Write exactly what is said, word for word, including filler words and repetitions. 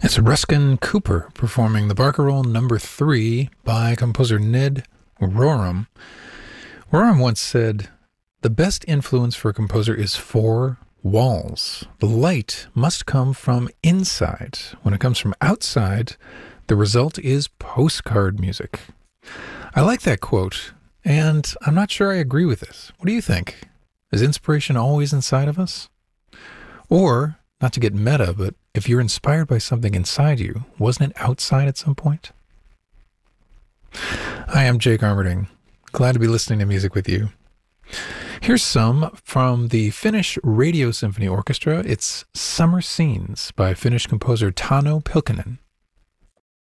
It's Ruskin Cooper performing the Barcarolle number three by composer Ned Rorem. Rorem once said, "The best influence for a composer is four walls. The light must come from inside. When it comes from outside, the result is postcard music." I like that quote, and I'm not sure I agree with this. What do you think? Is inspiration always inside of us? Or, not to get meta, but if you're inspired by something inside you, wasn't it outside at some point? Hi, I'm Jake Armerding. Glad to be listening to music with you. Here's some from the Finnish Radio Symphony Orchestra. It's Summer Scenes by Finnish composer Tano Pilkinen.